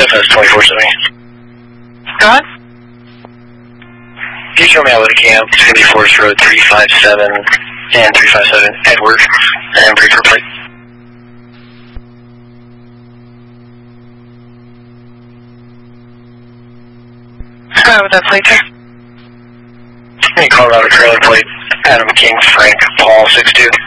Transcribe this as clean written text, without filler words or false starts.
FS 2470. Go ahead. Can you show me out with a camp? It's going to be Forest Road 357 and 357 Edward, and break for plate. Go ahead with that plate, sir. Any Colorado trailer plate, Adam King, Frank, Paul 62.